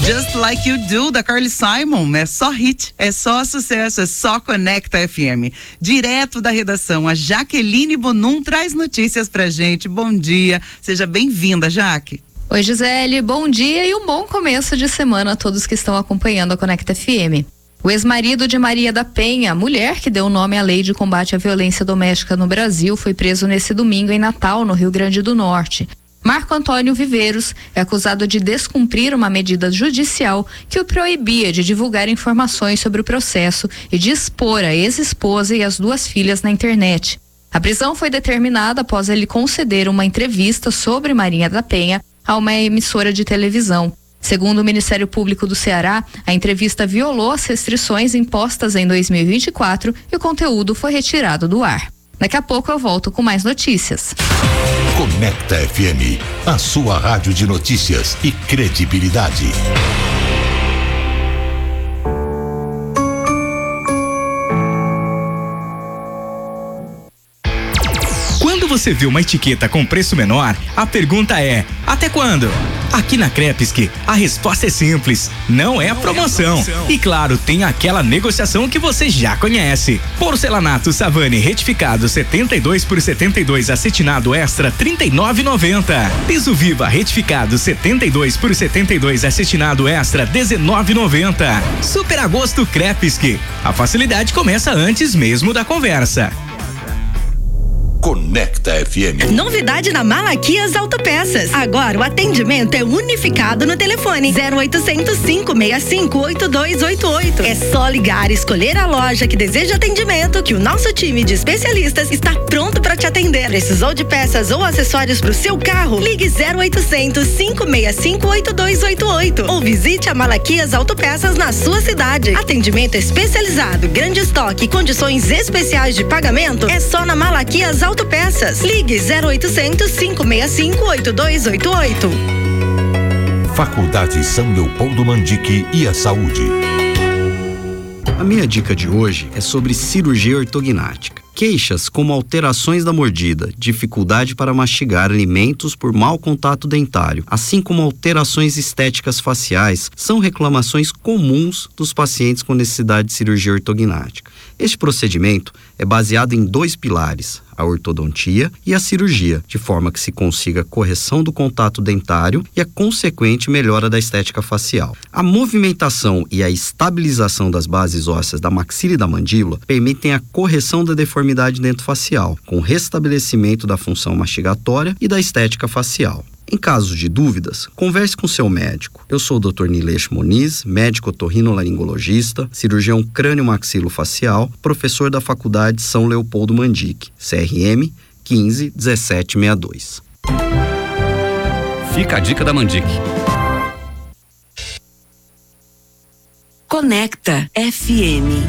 Just Like You Do, da Carly Simon. É só hit, é só sucesso, é só Conecta FM. Direto da redação, a Jaqueline Bonum traz notícias pra gente. Bom dia, seja bem-vinda, Jaque. Oi, Gisele, bom dia e um bom começo de semana a todos que estão acompanhando a Conecta FM. O ex-marido de Maria da Penha, a mulher que deu nome à Lei de Combate à Violência Doméstica no Brasil, foi preso nesse domingo em Natal, no Rio Grande do Norte. Marco Antônio Viveiros é acusado de descumprir uma medida judicial que o proibia de divulgar informações sobre o processo e de expor a ex-esposa e as duas filhas na internet. A prisão foi determinada após ele conceder uma entrevista sobre Maria da Penha a uma emissora de televisão. Segundo o Ministério Público do Ceará, a entrevista violou as restrições impostas em 2024 e o conteúdo foi retirado do ar. Daqui a pouco eu volto com mais notícias. Conecta FM, a sua rádio de notícias e credibilidade. Quando você vê uma etiqueta com preço menor, a pergunta é: até quando? Aqui na Crepesque, a resposta é simples: não é promoção. E claro, tem aquela negociação que você já conhece. Porcelanato Savani retificado 72 por 72 acetinado extra R$39,90. Piso Viva retificado 72 por 72 acetinado extra R$19,90. Super Agosto Crepesque. A facilidade começa antes mesmo da conversa. Conecta FM. Novidade na Malaquias Autopeças. Agora o atendimento é unificado no telefone 0800 565 8288. É só ligar e escolher a loja que deseja atendimento que o nosso time de especialistas está pronto para te atender. Precisou de peças ou acessórios para o seu carro? Ligue 0800 565 8288 ou visite a Malaquias Autopeças na sua cidade. Atendimento especializado, grande estoque e condições especiais de pagamento é só na Malaquias Autopeças. Ligue 0800 565 8288. Faculdade São Leopoldo Mandique e a Saúde. A minha dica de hoje é sobre cirurgia ortognática. Queixas como alterações da mordida, dificuldade para mastigar alimentos por mau contato dentário, assim como alterações estéticas faciais, são reclamações comuns dos pacientes com necessidade de cirurgia ortognática. Este procedimento é baseado em 2 pilares, a ortodontia e a cirurgia, de forma que se consiga a correção do contato dentário e a consequente melhora da estética facial. A movimentação e a estabilização das bases ósseas da maxila e da mandíbula permitem a correção da deformidade dentofacial, com restabelecimento da função mastigatória e da estética facial. Em caso de dúvidas, converse com seu médico. Eu sou o Dr. Nilesh Moniz, médico otorrinolaringologista, cirurgião crânio-maxilofacial, professor da Faculdade São Leopoldo Mandique, CRM 151762. Fica a dica da Mandique. Conecta FM.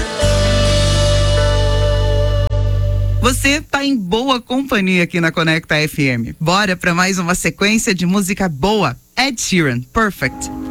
Você tá em boa companhia aqui na Conecta FM. Bora para mais uma sequência de música boa. Ed Sheeran, Perfect.